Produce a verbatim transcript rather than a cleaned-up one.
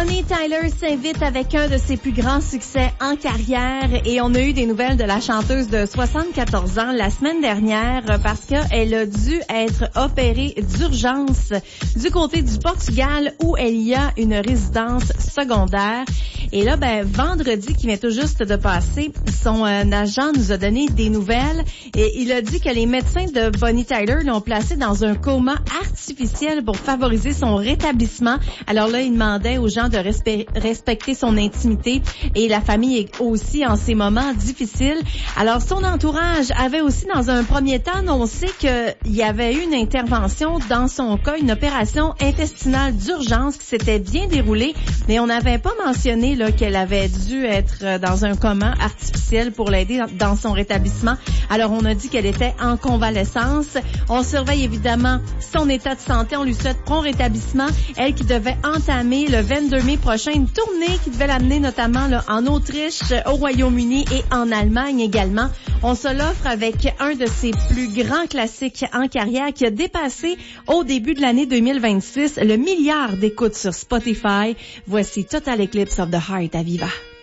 Bonnie Tyler s'invite avec un de ses plus grands succès en carrière et on a eu des nouvelles de la chanteuse de soixante-quatorze ans la semaine dernière parce qu'elle a dû être opérée d'urgence du côté du Portugal où elle y a une résidence secondaire. Et là, ben, vendredi qui vient tout juste de passer, son euh, agent nous a donné des nouvelles et il a dit que les médecins de Bonnie Tyler l'ont placée dans un coma artificiel pour favoriser son rétablissement. Alors là, il demandait aux gens de respe- respecter son intimité et la famille est aussi en ces moments difficiles. Alors, son entourage avait aussi dans un premier temps annoncé qu'il y avait eu une intervention dans son cas, une opération intestinale d'urgence qui s'était bien déroulée, mais on n'avait pas mentionné là, qu'elle avait dû être dans un coma artificiel pour l'aider dans son rétablissement. Alors, on a dit qu'elle était en convalescence. On surveille évidemment son état de santé. On lui souhaite prompt rétablissement. Elle qui devait entamer le vingt-deux mai prochain une tournée qui devait l'amener notamment là, en Autriche, au Royaume-Uni et en Allemagne également. On se l'offre avec un de ses plus grands classiques en carrière qui a dépassé au début de l'année deux mille vingt-six le milliard d'écoutes sur Spotify. Voici Total Eclipse of the Heart à Viva.